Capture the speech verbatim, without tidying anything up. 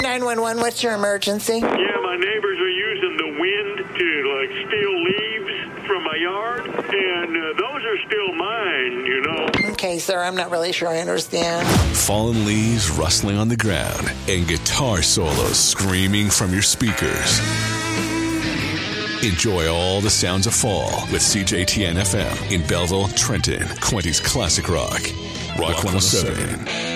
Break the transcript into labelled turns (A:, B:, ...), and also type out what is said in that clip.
A: nine one one, what's your emergency?
B: Yeah, my neighbors are using the wind to, like, steal leaves from my yard, and uh, those are still mine, you know.
A: Okay, sir, I'm not really sure I understand.
C: Fallen leaves rustling on the ground and guitar solos screaming from your speakers. Enjoy all the sounds of fall with C J T N F M in Belleville, Trenton, Quinty's Classic Rock. Rock one oh seven.